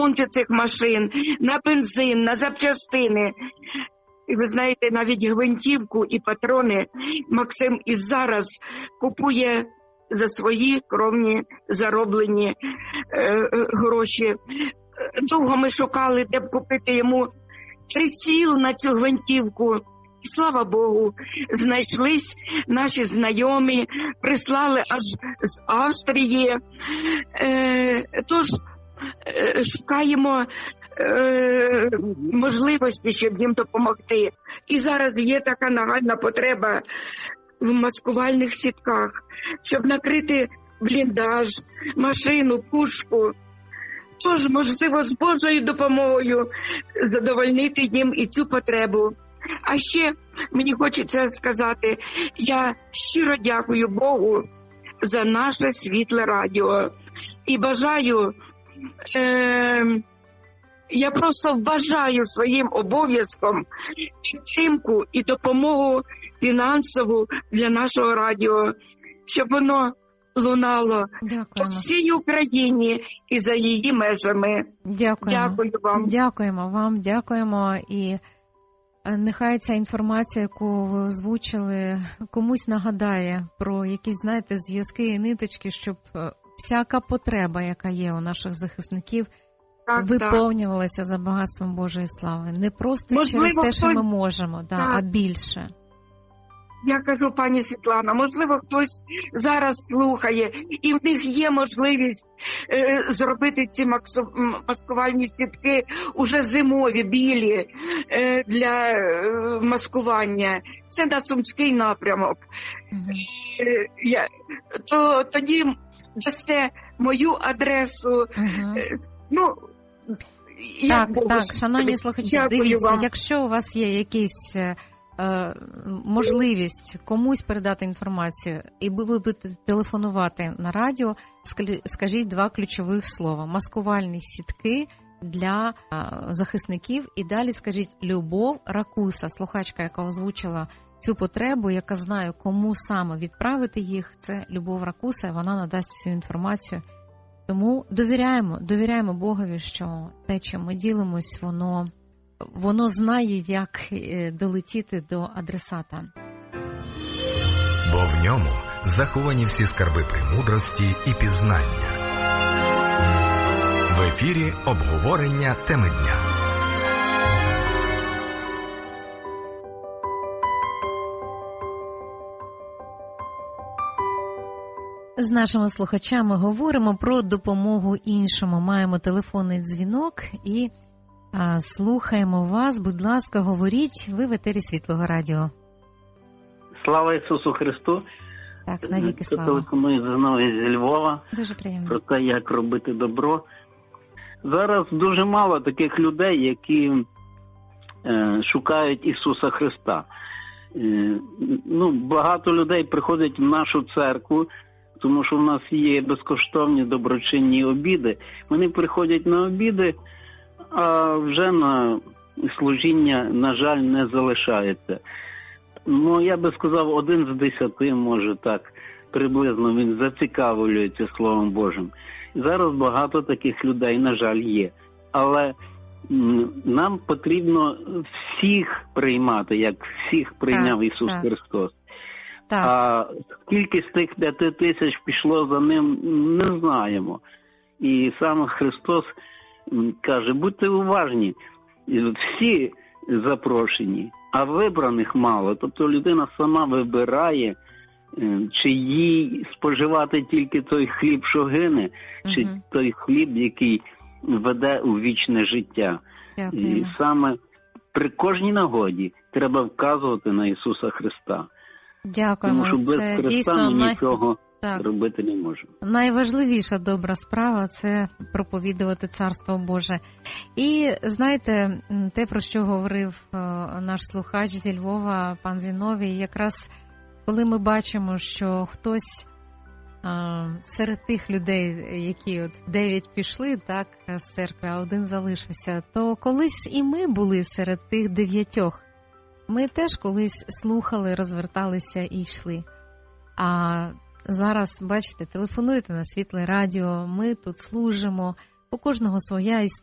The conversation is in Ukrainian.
ремонти цих машин, на бензин, на запчастини. І ви знаєте, навіть гвинтівку і патрони Максим і зараз купує за свої кровні зароблені гроші. Довго ми шукали, де б купити йому приціл на цю гвинтівку. І слава Богу, знайшлись наші знайомі, прислали аж з Австрії. Тож шукаємо можливості, щоб їм допомогти. І зараз є така нагальна потреба в маскувальних сітках, щоб накрити бліндаж, машину, пушку. Тож, можливо, з Божою допомогою задовольнити їм і цю потребу. А ще мені хочеться сказати, я щиро дякую Богу за наше світле радіо. І бажаю, я просто вважаю своїм обов'язком підтримку і допомогу фінансову для нашого радіо, щоб воно лунало по всій Україні і за її межами. Дякую вам. Дякуємо вам, дякуємо. І нехай ця інформація, яку ви озвучили, комусь нагадає про якісь, знаєте, зв'язки і ниточки, щоб всяка потреба, яка є у наших захисників, виповнювалася за багатством Божої слави. Не просто через те, що ми можемо, а більше. Я кажу, пані Світлана, можливо, хтось зараз слухає, і в них є можливість зробити ці маскувальні сітки уже зимові, білі, для маскування. Це на Сумський напрямок. Тоді дасте мою адресу. Так, шановні слухачі, дивіться, якщо у вас є якісь можливість комусь передати інформацію, і ви будете телефонувати на радіо, скажіть 2 ключових слова: маскувальні сітки для захисників, і далі скажіть Любов Ракуса, слухачка, яка озвучила цю потребу, яка знає, кому саме відправити їх, це Любов Ракуса, і вона надасть цю інформацію. Тому довіряємо Богові, що те, чим ми ділимось, воно знає, як долетіти до адресата. Бо в ньому заховані всі скарби премудрості і пізнання. В ефірі обговорення теми дня. З нашими слухачами говоримо про допомогу іншому. Маємо телефонний дзвінок і слухаємо вас. Будь ласка, говоріть. Ви в етері Світлого радіо. Слава Ісусу Христу. Так, навіки слава. Телефоную знову зі Львова. Дуже приємно. Про те, як робити добро. Зараз дуже мало таких людей, які шукають Ісуса Христа. Багато людей приходять в нашу церкву, тому що в нас є безкоштовні доброчинні обіди. Вони приходять на обіди, а вже на служіння, на жаль, не залишається. Я би сказав, 1 з 10, може так, приблизно він зацікавлюється Словом Божим. Зараз багато таких людей, на жаль, є. Але нам потрібно всіх приймати, як всіх прийняв Ісус Христос. Так. А скільки з тих 5 тисяч пішло за ним, не знаємо. І сам Христос каже, будьте уважні, всі запрошені, а вибраних мало. Тобто людина сама вибирає, чи їй споживати тільки той хліб, що гине, чи той хліб, який веде у вічне життя. Дякую. І саме при кожній нагоді треба вказувати на Ісуса Христа. Дякуємо. Тому що без це Христа дійсно ми нічого робити не можемо. Найважливіша добра справа – це проповідувати Царство Боже. І знаєте, те, про що говорив наш слухач зі Львова, пан Зіновій, якраз коли ми бачимо, що хтось серед тих людей, які 9 пішли, так, з церкви, а 1 залишився, то колись і ми були серед тих 9. Ми теж колись слухали, розверталися і йшли. А зараз, бачите, телефонуєте на Світле радіо, ми тут служимо, у кожного своя історія.